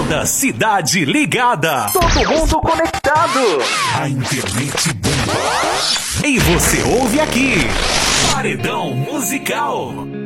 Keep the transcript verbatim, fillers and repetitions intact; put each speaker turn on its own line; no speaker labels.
Toda a cidade ligada.
Todo mundo conectado.
A internet bomba. E você ouve aqui. Paredão Musical.